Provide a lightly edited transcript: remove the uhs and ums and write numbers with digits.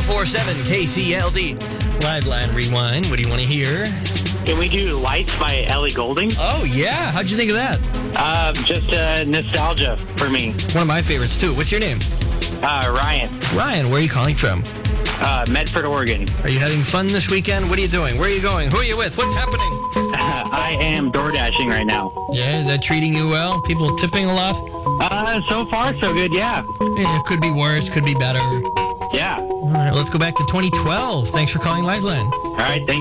104.7 KCLD. Live Line Rewind. What do you want to hear? Can we do Lights by Ellie Goulding? Oh, yeah. How'd you think of that? Just nostalgia for me. One of my favorites, too. What's your name? Ryan, Ryan, where are you calling from? Medford, Oregon. Are you having fun this weekend? What are you doing? Where are you going? Who are you with? What's happening? I am door dashing right now. Yeah, is that treating you well? People tipping a lot? So far, so good, yeah. Yeah, it could be worse, could be better. Yeah. All right, let's go back to 2012. Thanks for calling Lifeline. All right, thank you.